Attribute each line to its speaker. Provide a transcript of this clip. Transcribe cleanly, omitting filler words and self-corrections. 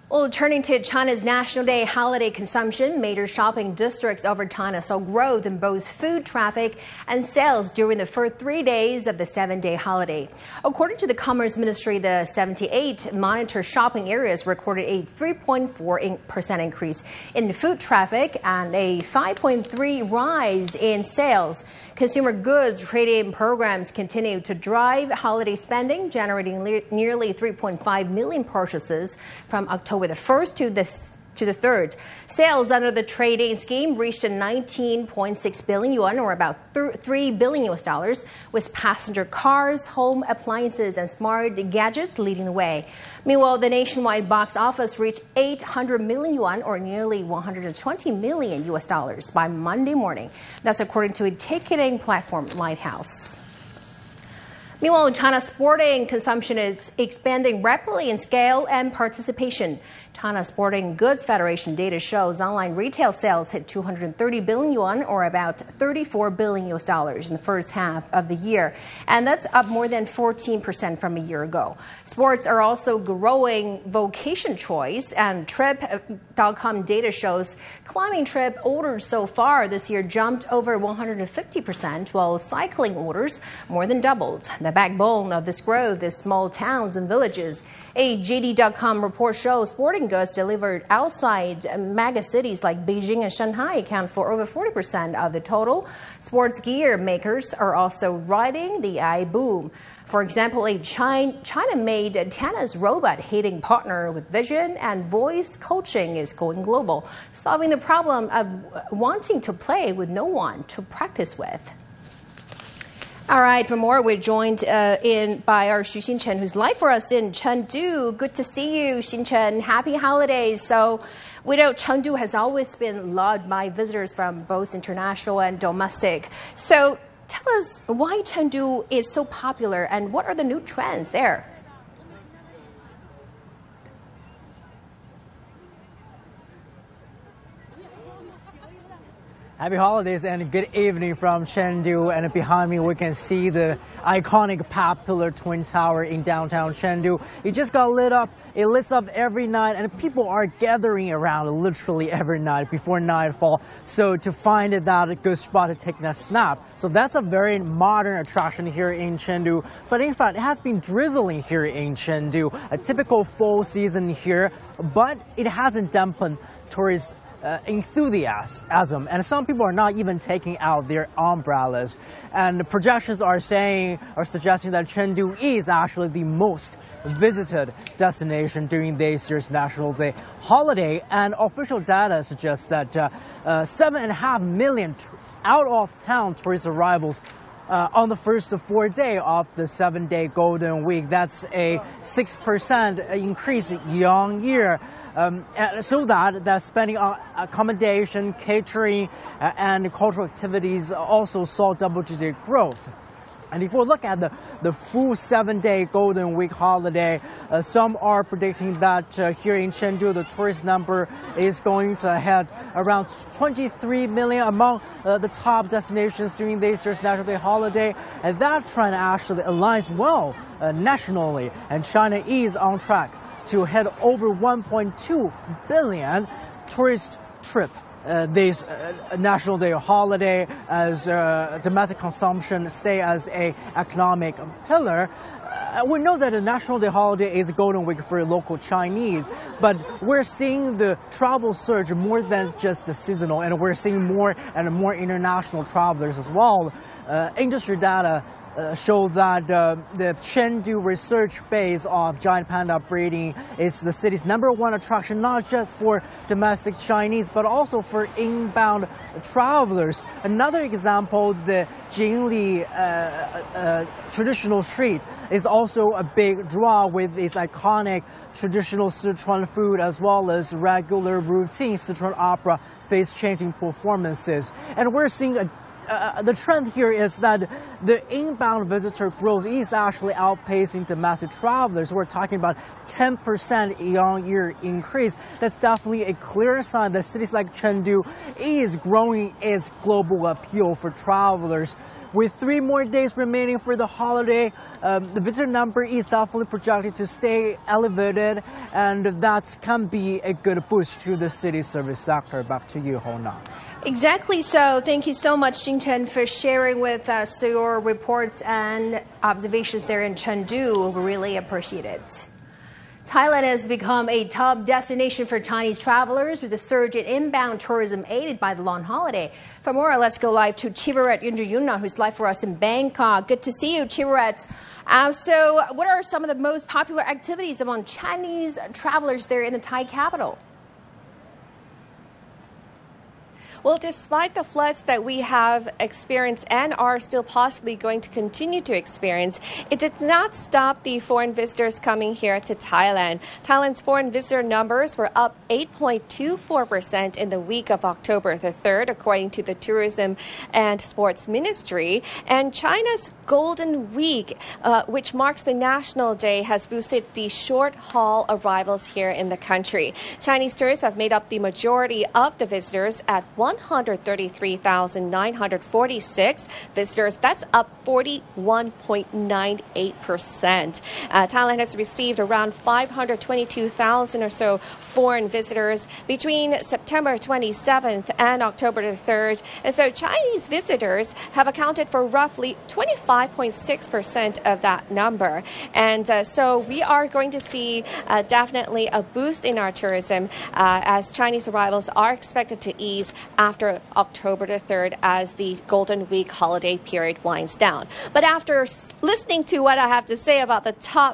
Speaker 1: Well, turning to China's National Day holiday consumption, major shopping districts over China saw growth in both food traffic and sales during the first 3 days of the 7-day holiday. According to the Commerce Ministry, the 78 monitor shopping areas recorded a 3.4% increase in food traffic and a 5.3% rise in sales. Consumer goods trading programs continue to drive holiday spending, generating nearly 3.5 million purchases from October the 1st to the 3rd. Sales under the trading scheme reached 19.6 billion yuan, or about $3 billion, with passenger cars, home appliances, and smart gadgets leading the way. Meanwhile, the nationwide box office reached 800 million yuan, or nearly $120 million by Monday morning. That's according to a ticketing platform, Lighthouse. Meanwhile, China's sporting consumption is expanding rapidly in scale and participation. China Sporting Goods Federation data shows online retail sales hit 230 billion yuan, or about $34 billion in the first half of the year. And that's up more than 14% from a year ago. Sports are also growing vocation choice, and Trip.com data shows climbing trip orders so far this year jumped over 150%, while cycling orders more than doubled. The backbone of this growth is small towns and villages. A JD.com report shows sporting goods delivered outside mega cities like Beijing and Shanghai account for over 40% of the total. Sports gear makers are also riding the AI boom. For example, a China-made tennis robot hitting partner with vision and voice coaching is going global, solving the problem of wanting to play with no one to practice with. All right, for more, we're joined by our Xu Xinchen, who's live for us in Chengdu. Good to see you, Xinchen. Happy holidays. So we know Chengdu has always been loved by visitors from both international and domestic. So tell us why Chengdu is so popular and what are the new trends there?
Speaker 2: Happy holidays and good evening from Chengdu. And behind me, we can see the iconic popular Twin Tower in downtown Chengdu. It just got lit up. It lights up every night, and people are gathering around literally every night before nightfall. So to find that good spot to take a snap. So that's a very modern attraction here in Chengdu. But in fact, it has been drizzling here in Chengdu. A typical fall season here, but it hasn't dampened tourist enthusiasm, and some people are not even taking out their umbrellas. And the projections are suggesting that Chengdu is actually the most visited destination during this year's National Day holiday. And official data suggests that 7.5 million out-of-town tourist arrivals on the first 4 days of the 7-day Golden Week. That's a 6% increase year-on-year. So that spending on accommodation, catering, and cultural activities also saw double-digit growth. And if we look at the full 7-day Golden Week holiday, some are predicting that here in Chengdu, the tourist number is going to head around 23 million among the top destinations during this year's National Day holiday. And that trend actually aligns well nationally. And China is on track to head over 1.2 billion tourist trip this National Day holiday, as domestic consumption stay as a economic pillar. We know that the National Day holiday is a golden week for local Chinese, but we're seeing the travel surge more than just the seasonal, and we're seeing more and more international travelers as well. Industry data show that the Chengdu research base of giant panda breeding is the city's #1 attraction, not just for domestic Chinese, but also for inbound travelers. Another example, the Jingli traditional street is also a big draw with its iconic traditional Sichuan food as well as regular routine Sichuan opera face-changing performances. And we're seeing the trend here is that the inbound visitor growth is actually outpacing domestic travelers. We're talking about 10% year-on-year increase. That's definitely a clear sign that cities like Chengdu is growing its global appeal for travelers. With 3 more days remaining for the holiday, the visitor number is definitely projected to stay elevated, and that can be a good boost to the city service sector. Back to you, Hona.
Speaker 1: Exactly so. Thank you so much, Jing-Chen, for sharing with us your reports and observations there in Chengdu. We really appreciate it. Thailand has become a top destination for Chinese travelers with a surge in inbound tourism aided by the long holiday. For more, let's go live to Chivaret Yunjayuna, who's live for us in Bangkok. Good to see you, Chivaret. So what are some of the most popular activities among Chinese travelers there in the Thai capital?
Speaker 3: Well, despite the floods that we have experienced and are still possibly going to continue to experience, it did not stop the foreign visitors coming here to Thailand. Thailand's foreign visitor numbers were up 8.24% in the week of October the 3rd, according to the Tourism and Sports Ministry. And China's Golden Week, which marks the National Day, has boosted the short-haul arrivals here in the country. Chinese tourists have made up the majority of the visitors at 133,946 visitors. That's up 41.98%. Thailand has received around 522,000 or so foreign visitors between September 27th and October the 3rd. And so Chinese visitors have accounted for roughly 25.6% of that number. And so we are going to see definitely a boost in our tourism as Chinese arrivals are expected to ease after October the 3rd as the Golden Week holiday period winds down. But after listening to what I have to say about the top